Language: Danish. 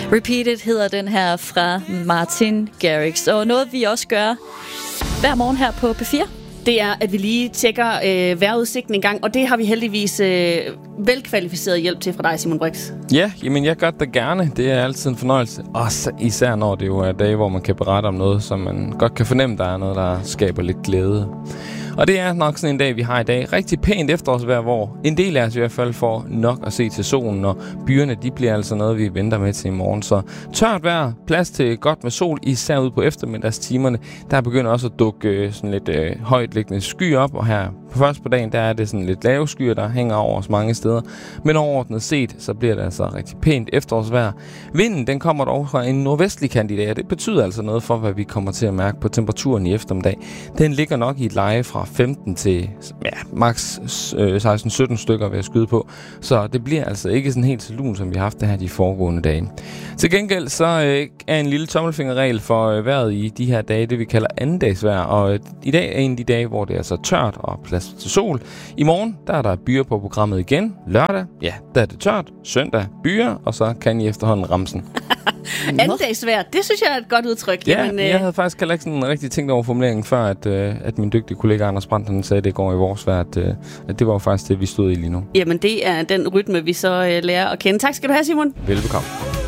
Repeated hedder den her fra Martin Garrix. Og noget vi også gør hver morgen her på P4, det er, at vi lige tjekker vejrudsigten en gang, og det har vi heldigvis velkvalificeret hjælp til fra dig, Simon Brix. Ja, jamen jeg gør det gerne. Det er altid en fornøjelse. Også især når det jo er dage, hvor man kan berette om noget, som man godt kan fornemme, der er noget, der skaber lidt glæde. Og det er nok sådan en dag, vi har i dag. Rigtig pænt efterårsvejr, hvor en del af os i hvert fald får nok at se til solen, og byerne, de bliver altså noget, vi venter med til i morgen. Så tørt vejr, plads til godt med sol, især ude på eftermiddagstimerne. Der begynder også at dukke sådan lidt højtliggende skyer op, og her først på dagen, der er det sådan lidt lave skyer, der hænger over os mange steder. Men overordnet set, så bliver det altså rigtig pænt efterårsvejr. Vinden, den kommer dog fra en nordvestlig kant i dag, og det betyder altså noget for, hvad vi kommer til at mærke på temperaturen i eftermiddag. Den ligger nok i et leje fra 15 til maks 16-17 stykker ved at skyde på. Så det bliver altså ikke sådan helt så lun, som vi har haft det her de foregående dage. Til gengæld så er en lille tommelfingerregel for vejret i de her dage, det vi kalder andendagsvejr. Og i dag er en af de dage, hvor det er så tørt og plads til sol. I morgen, der er der byer på programmet igen. Lørdag, ja, der er det tørt. Søndag, byer, og så kan I efterhånden ramsen. Andendagsvejr, det synes jeg er et godt udtryk. Ja, jamen, jeg havde faktisk heller ikke sådan rigtig tænkt over formuleringen før, at min dygtige kollega Anders Brandt, han sagde det i går i vores vejr, at det var jo faktisk det, vi stod i lige nu. Jamen, det er den rytme, vi så lærer at kende. Tak skal du have, Simon. Velbekomme.